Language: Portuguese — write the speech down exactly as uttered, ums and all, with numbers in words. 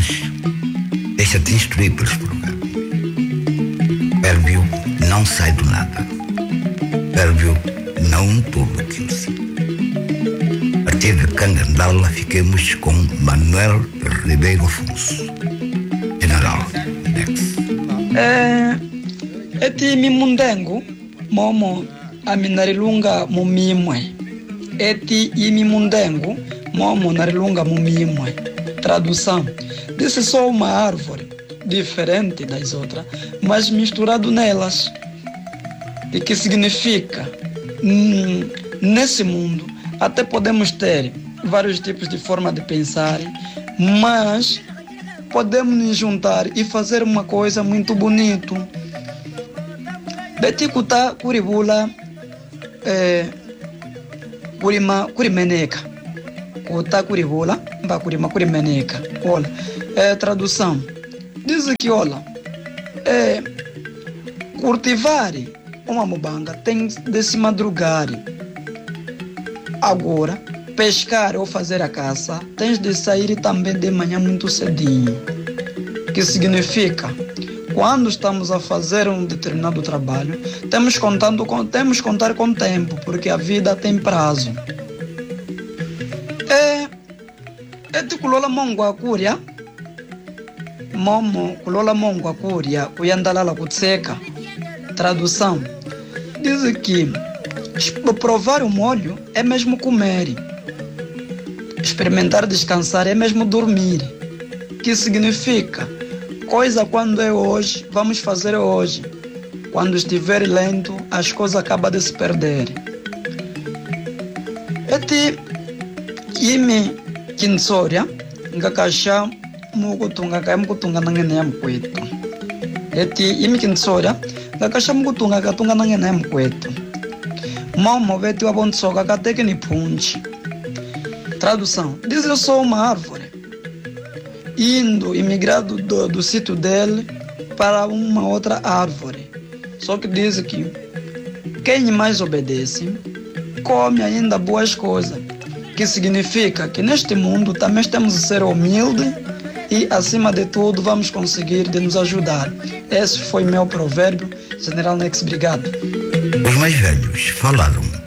vezes, deixa-te instruir pelos provérbios. Provérbio não sai do nada. Provérbio não um tolo que o sim. A partir de Cangandala, fiquemos com Manuel Ribeiro Afonso, General Nex. É, eti mimundengu momo aminarilunga mumimwe. Eti imimundengu momo narilunga mumimwe. Tradução: disse só uma árvore diferente das outras, mas misturado nelas. E que significa, hum, nesse mundo até podemos ter vários tipos de forma de pensar, mas podemos nos juntar e fazer uma coisa muito bonita. Betikuta kuribula eh, kurima kurimeneka. Kuta kuribula mba kurima kurimeneka. Olha, é tradução. Diz que, olha, é, cultivar uma mubanga tem de se madrugar. Agora, pescar ou fazer a caça, tens de sair também de manhã muito cedinho. Que significa, quando estamos a fazer um determinado trabalho, temos, contando com, temos que contar com tempo, porque a vida tem prazo. É, é de kulola mongo a curia, momo kulola mongo a curia, kuyandalala kutseka. Tradução: diz que provar o molho é mesmo comer. Experimentar descansar é mesmo dormir. Que significa, coisa quando é hoje, vamos fazer hoje. Quando estiver lento, as coisas acabam de se perder. Eti imi kinsoria ngakasha mukutunga kaya mukutunga nangene ya mkwetu. Eti imi kinsoria ngakasha mukutunga katunga nangene ya mkwetu. Momo veti wabonsoka kateke ni punchi. Tradução: diz eu sou uma árvore indo, imigrado do, do sítio dele para uma outra árvore. Só que diz que quem mais obedece come ainda boas coisas. Que significa que neste mundo também temos de ser humildes e, acima de tudo, vamos conseguir de nos ajudar. Esse foi meu provérbio. General Nex, obrigado. Os mais velhos falaram.